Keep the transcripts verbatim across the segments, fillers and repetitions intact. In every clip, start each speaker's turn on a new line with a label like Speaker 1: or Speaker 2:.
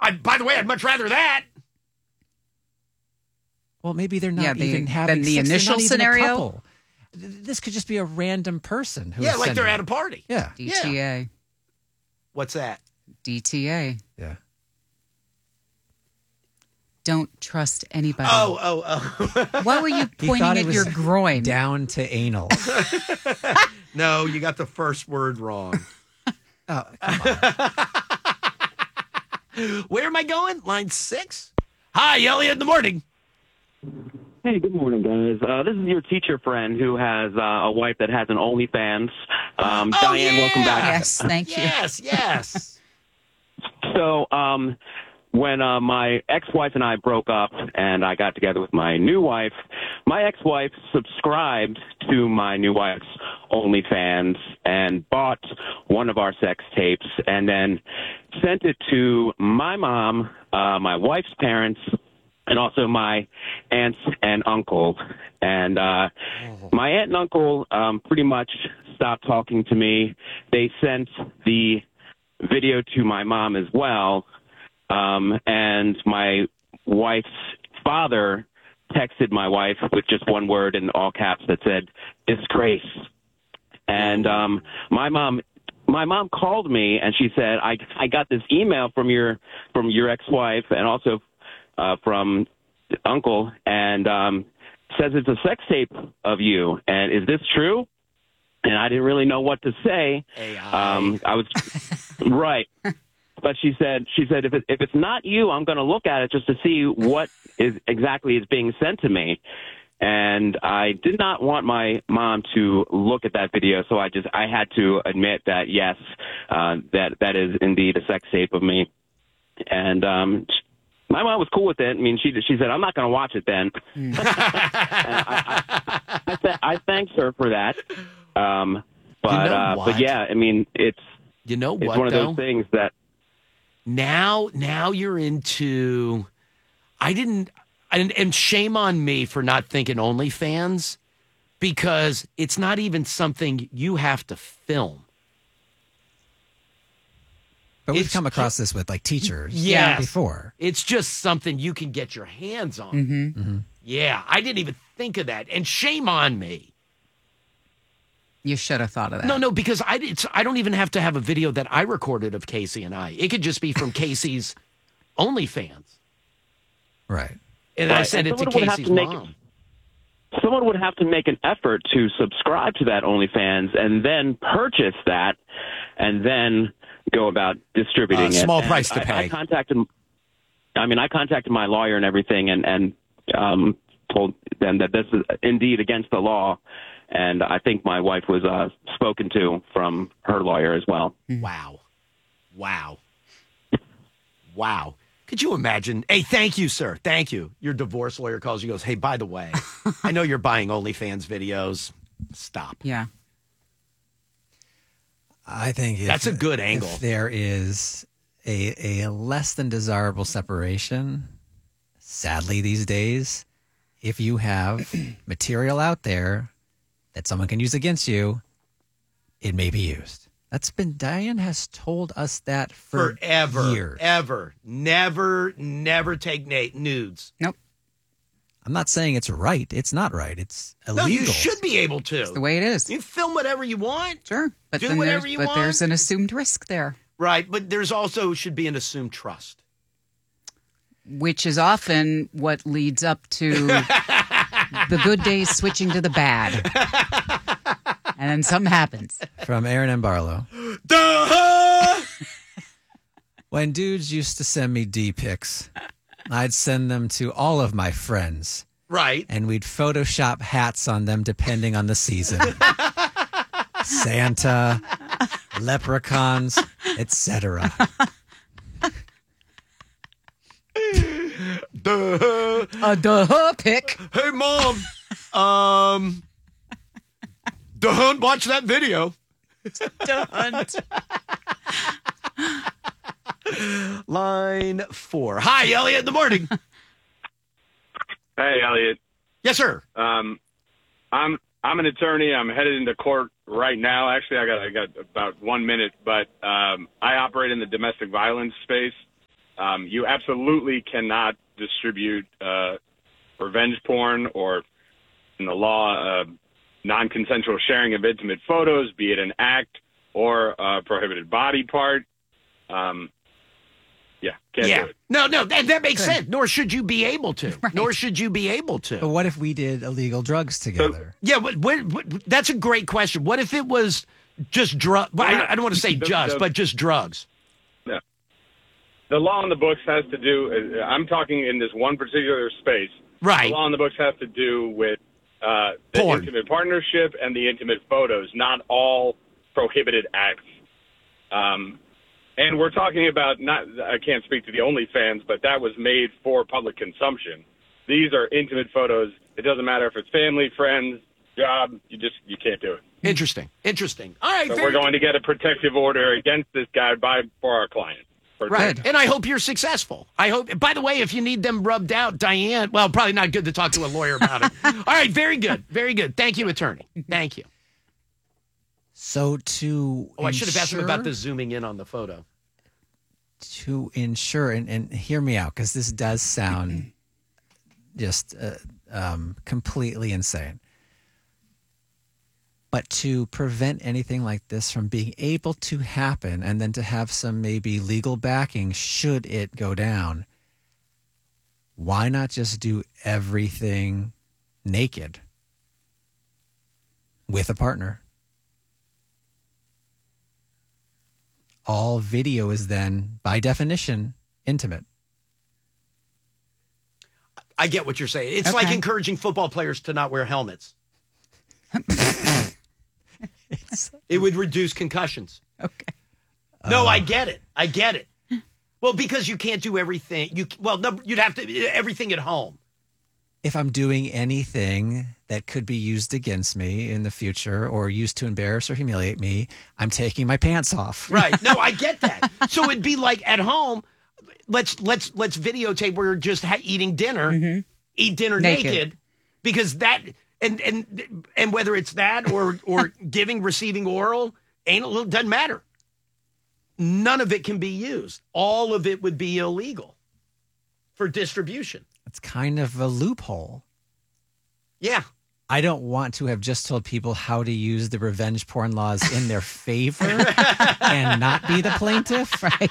Speaker 1: I, by the way, I'd much rather that.
Speaker 2: Well, maybe they're not
Speaker 3: yeah, the,
Speaker 2: even having
Speaker 3: the
Speaker 2: sex.
Speaker 3: initial
Speaker 2: They're not even a
Speaker 3: scenario.
Speaker 2: couple. This could just be a random person who
Speaker 1: Yeah,
Speaker 2: is
Speaker 1: like they're
Speaker 2: sending
Speaker 1: at a party.
Speaker 2: Yeah.
Speaker 3: D T A.
Speaker 1: Yeah. What's that?
Speaker 3: D T A.
Speaker 2: Yeah.
Speaker 3: Don't trust anybody.
Speaker 1: Oh, oh, oh.
Speaker 3: Why were you
Speaker 2: He
Speaker 3: pointing
Speaker 2: thought it
Speaker 3: at
Speaker 2: was
Speaker 3: your groin?
Speaker 2: Down to anal.
Speaker 1: No, you got the first word wrong.
Speaker 2: Oh, come on.
Speaker 1: Where am I going? Line six? Hi, Elliot in the morning.
Speaker 4: Hey, good morning, guys. Uh, this is your teacher friend who has uh, a wife that has an OnlyFans. Um,
Speaker 1: Oh,
Speaker 4: Diane,
Speaker 1: yeah.
Speaker 4: welcome back.
Speaker 3: Yes, thank you.
Speaker 1: Yes, yes.
Speaker 4: So, um, when uh, my ex-wife and I broke up and I got together with my new wife, my ex-wife subscribed to my new wife's OnlyFans and bought one of our sex tapes and then sent it to my mom, uh, my wife's parents, and also my aunts and uncle. And uh,
Speaker 1: Oh.
Speaker 4: my aunt and uncle um, pretty much stopped talking to me. They sent the video to my mom as well. Um, and my wife's father texted my wife with just one word in all caps that said, disgrace. And um, my mom my mom called me and she said, I, I got this email from your from your ex-wife and also uh, from uncle, and um, says it's a sex tape of you. And is this true? And I didn't really know what to say.
Speaker 1: A I.
Speaker 4: Um, I was right. But she said, she said, if it, if it's not you, I'm going to look at it just to see what is exactly is being sent to me. And I did not want my mom to look at that video, so I just I had to admit that yes, uh, that that is indeed a sex tape of me. And um, my mom was cool with it. I mean, she she said, I'm not going to watch it then. Mm. I, I, I, th- I thanked her for that. Um, but
Speaker 1: You know
Speaker 4: uh,
Speaker 1: what?
Speaker 4: but yeah, I mean, it's
Speaker 1: You know
Speaker 4: it's
Speaker 1: what,
Speaker 4: one of
Speaker 1: though?
Speaker 4: those things that.
Speaker 1: Now, now you're into. I didn't, and, and shame on me for not thinking OnlyFans, because it's not even something you have to film.
Speaker 2: But we've
Speaker 1: It's
Speaker 2: come across
Speaker 1: ju-
Speaker 2: this with like teachers
Speaker 1: Yes.
Speaker 2: before.
Speaker 1: It's just something you can get your hands on.
Speaker 3: Mm-hmm.
Speaker 2: Mm-hmm.
Speaker 1: Yeah, I didn't even think of that, and shame on me.
Speaker 3: You should have thought of that.
Speaker 1: No, no, because I it's, I don't even have to have a video that I recorded of Casey and I. It could just be from Casey's OnlyFans.
Speaker 2: Right.
Speaker 1: And I
Speaker 4: Right,
Speaker 1: sent
Speaker 4: and
Speaker 1: it to
Speaker 4: someone would have
Speaker 1: Casey's
Speaker 4: to make-
Speaker 1: mom.
Speaker 4: Someone would have to make an effort to subscribe to that OnlyFans and then purchase that and then go about distributing
Speaker 1: Uh,
Speaker 4: it.
Speaker 1: small
Speaker 4: And
Speaker 1: price to
Speaker 4: I,
Speaker 1: pay.
Speaker 4: I contacted, I mean, I contacted my lawyer and everything and, and um, told them that this is indeed against the law. And I think my wife was uh, spoken to from her lawyer as well.
Speaker 1: Wow. Wow. Wow. Could you imagine? Hey, thank you, sir. Thank you. Your divorce lawyer calls you, goes, hey, by the way, I know you're buying OnlyFans videos. Stop.
Speaker 3: Yeah.
Speaker 2: I think if,
Speaker 1: That's a good angle.
Speaker 2: If there is a a less than desirable separation, sadly these days, if you have material out there that someone can use against you, it may be used. That's been Diane has told us that for
Speaker 1: Forever.
Speaker 2: years.
Speaker 1: Ever. Never, never take na- nudes.
Speaker 3: Nope.
Speaker 2: I'm not saying it's right. It's not right. It's illegal.
Speaker 1: No, you should be able to.
Speaker 3: It's the way it is.
Speaker 1: You film whatever you want.
Speaker 3: Sure. But
Speaker 1: Do
Speaker 3: then
Speaker 1: whatever
Speaker 3: there's,
Speaker 1: you
Speaker 3: but
Speaker 1: want.
Speaker 3: there's an assumed risk there,
Speaker 1: Right, but there's also should be an assumed trust.
Speaker 3: which is often what leads up to the good days switching to the bad. And then something happens.
Speaker 2: From Aaron and Barlow.
Speaker 1: Duh!
Speaker 2: When dudes used to send me D pics, I'd send them to all of my friends,
Speaker 1: Right.
Speaker 2: and we'd Photoshop hats on them depending on the season. Santa, leprechauns, et cetera.
Speaker 1: Duh.
Speaker 3: A duh pick.
Speaker 1: Hey, Mom. Um, don't watch that video.
Speaker 3: Done.
Speaker 1: Line four. Hi, Elliot in the morning.
Speaker 5: Hey, Elliot.
Speaker 1: Yes, sir.
Speaker 5: Um, I'm I'm an attorney. I'm headed into court right now. Actually, I got I got about one minute, but um, I operate in the domestic violence space. Um, you absolutely cannot distribute uh, revenge porn or, in the law, uh, non-consensual sharing of intimate photos, be it an act or a prohibited body part. Um, yeah, can't
Speaker 1: yeah.
Speaker 5: do it.
Speaker 1: No, no, that, that makes sense. Nor should you be able to.
Speaker 3: Right.
Speaker 1: Nor should you be able to.
Speaker 2: But what if we did illegal drugs together?
Speaker 1: Yeah, what, what, what, that's a great question. What if it was just drug? Well, I, I don't want to say
Speaker 5: The-
Speaker 1: just,
Speaker 5: the-
Speaker 1: but just drugs.
Speaker 5: Yeah. The law in the books has to do, uh, I'm talking in this one particular space.
Speaker 1: Right.
Speaker 5: The law in the books has to do with uh, the
Speaker 1: Porn.
Speaker 5: intimate partnership and the intimate photos, not all prohibited acts. Um, and we're talking about, not, I can't speak to the OnlyFans, but that was made for public consumption. These are intimate photos. It doesn't matter if it's family, friends, job, you just, you can't do it.
Speaker 1: Interesting. Interesting. All right.
Speaker 5: So
Speaker 1: very
Speaker 5: we're going to get a protective order against this guy by for our client. For
Speaker 1: Right. And I hope you're successful. I hope, by the way, if you need them rubbed out, Diane, well, probably not good to talk to a lawyer about it. All right. Very good. Very good. Thank you, attorney. Thank you.
Speaker 2: So to
Speaker 1: Oh, I should have asked him
Speaker 2: ensure-
Speaker 1: about the zooming in on the photo.
Speaker 2: to ensure and, and hear me out because this does sound just uh, um, completely insane. But to prevent anything like this from being able to happen and then to have some maybe legal backing should it go down, why not just do everything naked with a partner? All video is then, by definition, intimate.
Speaker 1: I get what you're saying. It's
Speaker 3: Okay.
Speaker 1: like encouraging football players to not wear helmets. It would reduce concussions.
Speaker 3: Okay.
Speaker 1: No, I get it. I get it. Well, because you can't do everything. You well, no, you'd have to everything at home.
Speaker 2: If I'm doing anything that could be used against me in the future or used to embarrass or humiliate me, I'm taking my pants off.
Speaker 1: Right. No, I get that. So it'd be like at home. Let's let's let's videotape. We're just ha- eating dinner, eat dinner naked.
Speaker 3: Naked.
Speaker 1: because that and and and whether it's that or or giving, receiving oral, anal, it doesn't matter. None of it can be used. All of it would be illegal for distribution.
Speaker 2: It's kind of a loophole.
Speaker 1: Yeah.
Speaker 2: I don't want to have just told people how to use the revenge porn laws in their favor and not be the plaintiff.
Speaker 3: Right.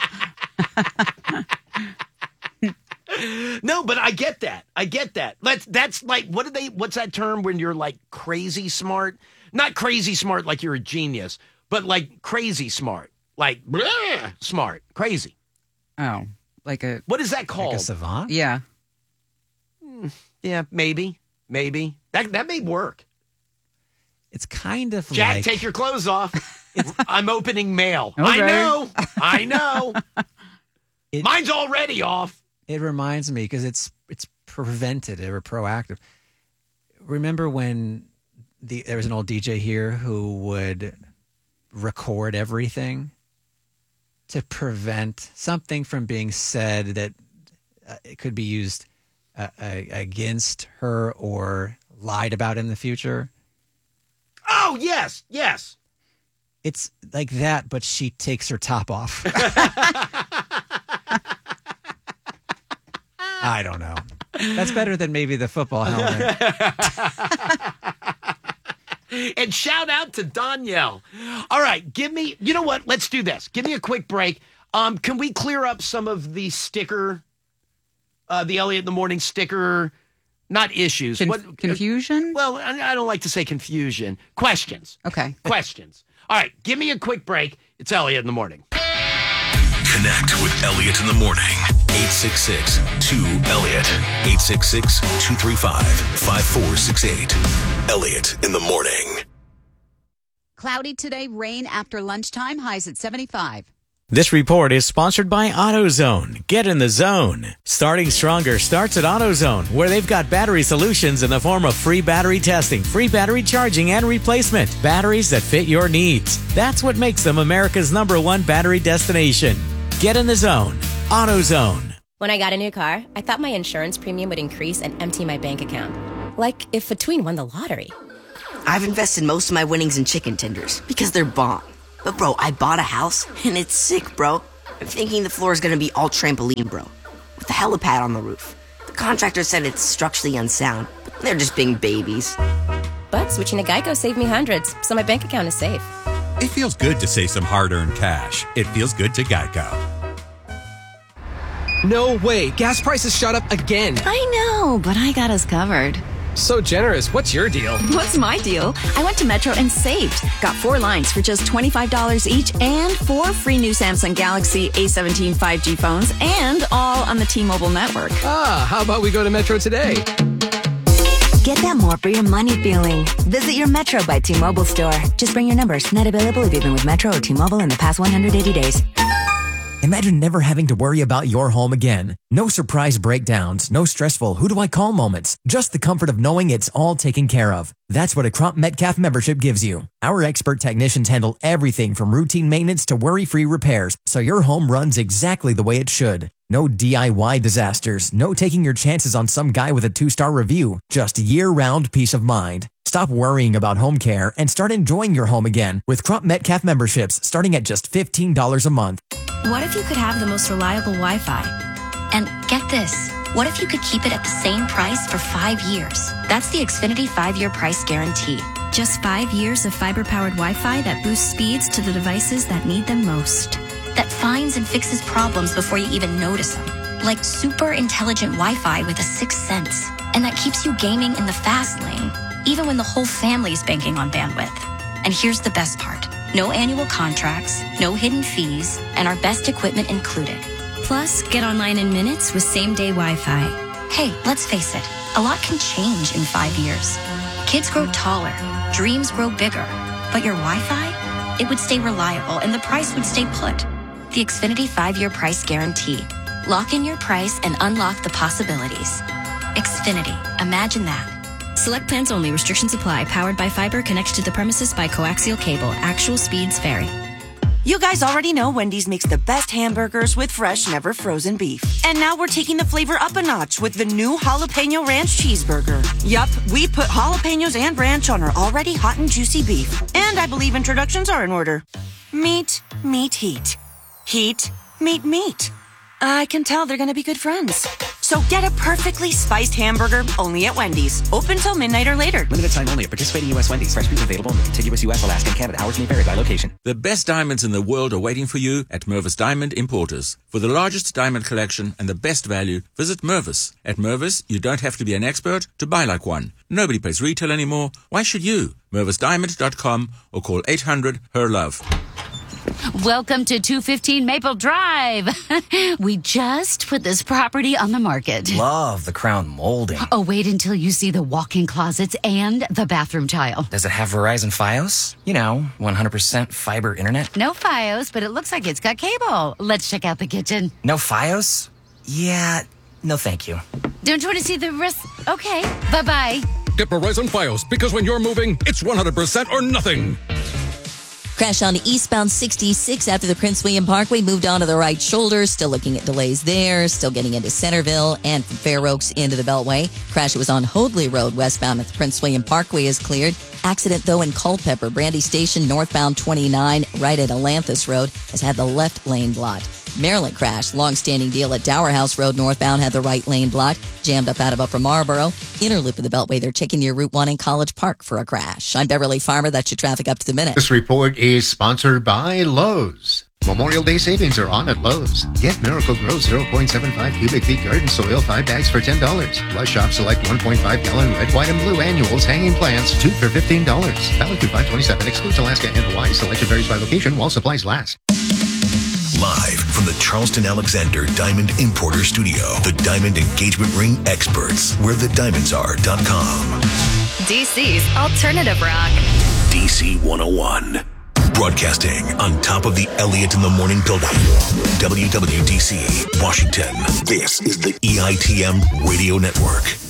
Speaker 1: No, but I get that. I get that. Let's. That's like, what do they? What's that term when you're like crazy smart? Not crazy smart like you're a genius, but like crazy smart, like bleh, smart, crazy.
Speaker 3: Oh, like a,
Speaker 1: What is that
Speaker 2: Like
Speaker 1: called?
Speaker 2: a savant?
Speaker 3: yeah.
Speaker 1: Yeah, maybe, maybe that that may work.
Speaker 2: It's kind of
Speaker 1: Jack,
Speaker 2: like...
Speaker 1: take your clothes off. It's, I'm opening mail. I
Speaker 3: Okay.
Speaker 1: know. I know.
Speaker 2: It-
Speaker 1: Mine's already off.
Speaker 2: It reminds me because it's it's preventative or proactive. Remember when the there was an old D J here who would record everything to prevent something from being said that uh, it could be used uh, uh, against her or lied about in the future.
Speaker 1: Oh, yes, yes.
Speaker 2: It's like that, but she takes her top off. I don't know. That's better than maybe the football helmet.
Speaker 1: And shout out to Danielle. All right, give me, you know what? Let's do this. Give me a quick break. Um, can we clear up some of the sticker, uh, the Elliot in the Morning sticker, not issues.
Speaker 3: Conf-
Speaker 1: what
Speaker 3: confusion?
Speaker 1: Well, I, I don't like to say confusion. Questions.
Speaker 3: Okay.
Speaker 1: Questions. All right, give me a quick break. It's Elliot in the Morning.
Speaker 6: Connect with Elliot in the morning. eight six six, two, Elliot. eight six six, two three five, five four six eight. Elliot in the morning.
Speaker 7: Cloudy today, rain after lunchtime, highs at seventy-five.
Speaker 8: This report is sponsored by AutoZone. Get in the zone. Starting Stronger starts at AutoZone, where they've got battery solutions in the form of free battery testing, free battery charging, and replacement. Batteries that fit your needs. That's what makes them America's number one battery destination. Get in the zone. AutoZone.
Speaker 9: When I got a new car, I thought my insurance premium would increase and empty my bank account. Like if a tween won the lottery.
Speaker 10: I've invested most of my winnings in chicken tenders because they're bomb. But bro, I bought a house and it's sick, bro. thinking the floor is going to be all trampoline, bro, with a helipad on the roof. The contractor said it's structurally unsound, but they're just being babies.
Speaker 9: But switching to Geico saved me hundreds, so my bank account is safe.
Speaker 11: It feels good to save some hard-earned cash. It feels good to Geico.
Speaker 12: No way. Gas prices shot up again.
Speaker 13: I know, but I got us covered.
Speaker 12: So generous. What's your deal?
Speaker 13: What's my deal? I went to Metro and saved. Got four lines for just twenty-five dollars each and four free new Samsung Galaxy A seventeen five G phones and all on the T-Mobile network.
Speaker 12: Ah, how about we go to Metro today?
Speaker 14: Get that more for your money feeling. Visit your Metro by T-Mobile store. Just bring your numbers. Not available if you've been with Metro or T-Mobile in the past one hundred eighty days.
Speaker 15: Imagine never having to worry about your home again. No surprise breakdowns, no stressful who do I call moments. Just the comfort of knowing it's all taken care of. That's what a Crop Metcalf membership gives you. Our expert technicians handle everything from routine maintenance to worry-free repairs, so your home runs exactly the way it should. No D I Y disasters, no taking your chances on some guy with a two-star review. Just year-round peace of mind. Stop worrying about home care and start enjoying your home again with Crop Metcalf memberships starting at just fifteen dollars a month.
Speaker 16: What if you could have the most reliable Wi-Fi? And get this, what if you could keep it at the same price for five years? That's the Xfinity five-year price guarantee. Just five years of fiber-powered Wi-Fi that boosts speeds to the devices that need them most. That finds and fixes problems before you even notice them. Like super intelligent Wi-Fi with a sixth sense. And that keeps you gaming in the fast lane, even when the whole family is banking on bandwidth. And here's the best part. No annual contracts, no hidden fees, and our best equipment included. Plus, get online in minutes with same-day Wi-Fi. Hey, let's face it, a lot can change in five years. Kids grow taller, dreams grow bigger, but your Wi-Fi, it would stay reliable and the price would stay put. The Xfinity five-year price guarantee. Lock in your price and unlock the possibilities. Xfinity, imagine that. Select plans only. Restrictions apply. Powered by fiber. Connected to the premises by coaxial cable. Actual speeds vary.
Speaker 10: You guys already know Wendy's makes the best hamburgers with fresh, never frozen beef. And now we're taking the flavor up a notch with the new Jalapeno Ranch Cheeseburger. Yup, we put jalapenos and ranch on our already hot and juicy beef. And I believe introductions are in order. Meat, meat, heat. Heat, meat, meat. I can tell they're going to be good friends. So get a perfectly spiced hamburger only at Wendy's. Open till midnight or later.
Speaker 17: Limited time only at participating U S Wendy's. Fresh beef available in the contiguous U S, Alaska, and Canada. Hours may vary by location.
Speaker 11: The best diamonds in the world are waiting for you at Mervis Diamond Importers. For the largest diamond collection and the best value, visit Mervis. At Mervis, you don't have to be an expert to buy like one. Nobody pays retail anymore. Why should you? Mervis Diamond dot com or call eight hundred, H E R love.
Speaker 7: Welcome to two fifteen Maple Drive. We just put this property on the market.
Speaker 17: Love the crown molding.
Speaker 7: Oh, wait until you see the walk-in closets and the bathroom tile.
Speaker 17: Does it have Verizon Fios? You know, one hundred percent fiber internet.
Speaker 7: No Fios, but it looks like it's got cable. Let's check out the kitchen.
Speaker 17: No Fios? Yeah, no thank you.
Speaker 7: Don't you want to see the rest? Okay, bye-bye.
Speaker 18: Get Verizon Fios, because when you're moving, it's one hundred percent or nothing.
Speaker 19: Crash on eastbound sixty-six after the Prince William Parkway moved on to the right shoulder. Still looking at delays there. Still getting into Centerville and from Fair Oaks into the Beltway. Crash was on Hoadley Road westbound at the Prince William Parkway is cleared. Accident, though, in Culpeper. Brandy Station northbound twenty-nine right at Alanthus Road has had the left lane blocked. Maryland crash. Long-standing deal at Dower House Road northbound had the right lane blocked. Jammed up out of Upper Marlboro. Inner loop of the Beltway, they're checking your Route one in College Park for a crash. I'm Beverly Farmer. That's your traffic up to the minute.
Speaker 20: This report is sponsored by Lowe's. Memorial Day savings are on at Lowe's. Get Miracle Grow zero point seven five cubic feet garden soil, five bags for ten dollars. Plus shop select one point five gallon red, white, and blue annuals hanging plants, two for fifteen dollars. Valid through five twenty-seven. Excludes Alaska and Hawaii. Selection varies by location while supplies last.
Speaker 6: Live from the Charleston Alexander Diamond Importer Studio, the Diamond Engagement Ring experts, where the diamonds are dot com.
Speaker 21: D C's Alternative Rock.
Speaker 6: D C one oh one. Broadcasting on top of the Elliott in the Morning building. W W D C, Washington. This is the E I T M Radio Network.